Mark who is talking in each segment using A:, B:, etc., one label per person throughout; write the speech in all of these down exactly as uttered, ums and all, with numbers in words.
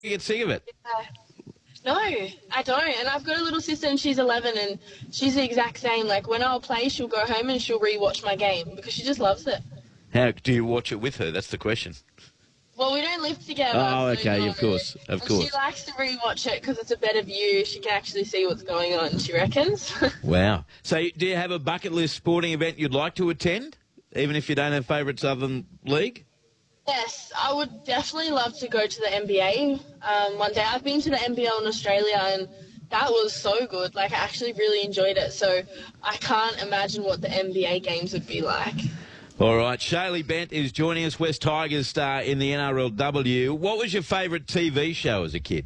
A: You get sick of it?
B: Uh, no, I don't. And I've got a little sister and she's eleven and she's the exact same. Like, when I'll play, she'll go home and she'll rewatch my game because she just loves it.
A: How do you watch it with her? That's the question.
B: Well, we don't live together.
A: Oh,
B: so
A: okay,
B: no.
A: of course, of
B: and
A: course.
B: She likes to rewatch it because it's a better view. She can actually see what's going on, she reckons.
A: Wow. So do you have a bucket list sporting event you'd like to attend, even if you don't have favourites other than league?
B: Yes, I would definitely love to go to the N B A um, one day. I've been to the N B L in Australia and that was so good. Like, I actually really enjoyed it. So I can't imagine what the N B A games would be like.
A: All right, Shaylee Bent is joining us, West Tigers star in the N R L W. What was your favourite T V show as a kid?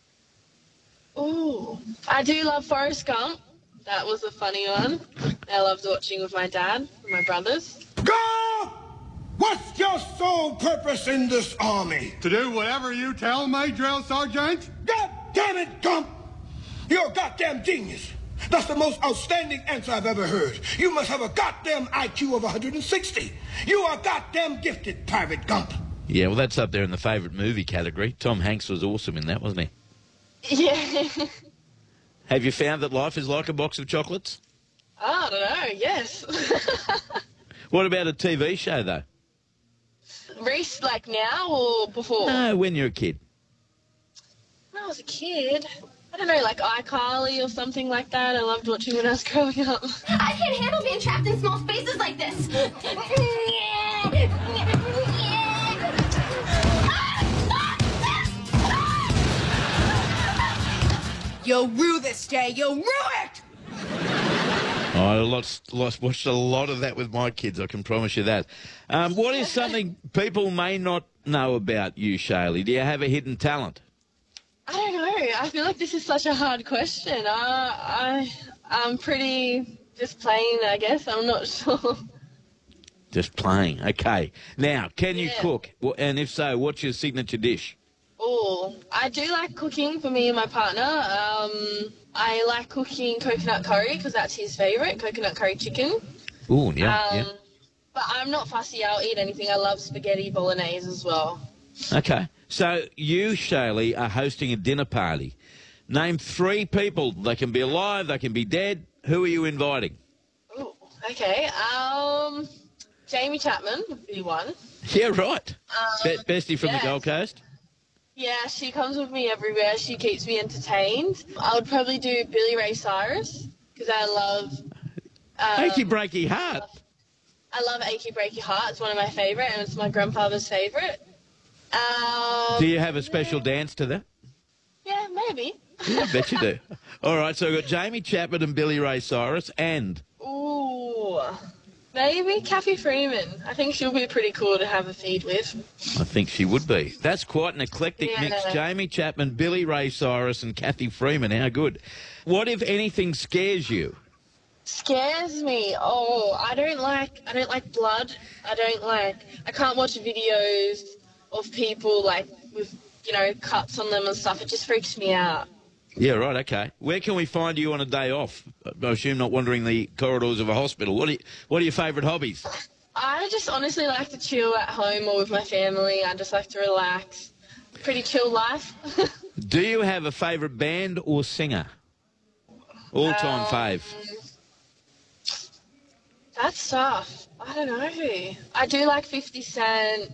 B: Ooh, I do love Forrest Gump. That was a funny one. I loved watching with my dad and my brothers.
C: Go! What's your sole purpose in this army?
D: To do whatever you tell me, Drill Sergeant.
C: God damn it, Gump! You're a goddamn genius. That's the most outstanding answer I've ever heard. You must have a goddamn I Q of one hundred sixty. You are goddamn gifted, Private Gump.
A: Yeah, well, that's up there in the favourite movie category. Tom Hanks was awesome in that, wasn't
B: he? Yeah.
A: Have you found that life is like a box of chocolates?
B: I don't know, yes.
A: What about a T V show, though?
B: Reese, like now or before?
A: No, when you're a kid.
B: When I was a kid... I don't know, like iCarly or something like that. I loved watching when I was growing up.
E: I can't handle being trapped in small spaces like this.
F: You'll rue this day. You'll rue it!
A: I lost, lost, watched a lot of that with my kids, I can promise you that. Um, what is something people may not know about you, Shaylee? Do you have a hidden talent?
B: I don't know. I feel like this is such a hard question. Uh, I, I'm pretty just plain, I guess. I'm not sure.
A: Just plain. Okay. Now, can you
B: yeah.
A: cook? And if so, what's your signature dish?
B: Oh, I do like cooking for me and my partner. Um, I like cooking coconut curry because that's his favourite, coconut curry chicken.
A: Ooh, yeah,
B: um,
A: yeah.
B: But I'm not fussy. I'll eat anything. I love spaghetti bolognese as well.
A: Okay. So you, Shaylee, are hosting a dinner party. Name three people. They can be alive, they can be dead. Who are you inviting?
B: Ooh, okay. Um, Jamie Chapman would be one.
A: Yeah, right.
B: Um,
A: Be- bestie from
B: yes.
A: the Gold Coast?
B: Yeah, she comes with me everywhere. She keeps me entertained. I would probably do Billy Ray Cyrus because I love... Um,
A: Achy Breaky Heart.
B: I love Achy Breaky Heart. It's one of my favourite and it's my grandfather's favourite. Um,
A: do you have a special dance to that?
B: Yeah, maybe.
A: Yeah, I bet you do. All right, so we've got Jamie Chapman and Billy Ray Cyrus and...
B: Ooh, maybe Kathy Freeman. I think she'll be pretty cool to have a feed with.
A: I think she would be. That's quite an eclectic
B: yeah.
A: mix. Jamie Chapman, Billy Ray Cyrus and Kathy Freeman. How good. What, if anything, scares you?
B: Scares me. Oh, I don't like, I don't like blood. I don't like, I can't watch videos of people, like, with, you know, cuts on them and stuff. It just freaks me out.
A: Yeah, right, okay. Where can we find you on a day off? I assume not wandering the corridors of a hospital. What are, you, what are your favourite hobbies?
B: I just honestly like to chill at home or with my family. I just like to relax. Pretty chill life.
A: Do you have a favourite band or singer? All-time um, fave.
B: That's tough. I don't know. I do like fifty Cent.